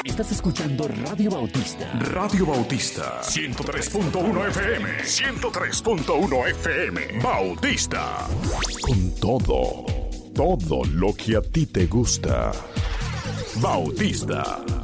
Estás escuchando Radio Bautista. Radio Bautista, 103.1 FM. 103.1 FM. Bautista. Con todo lo que a ti te gusta. Bautista.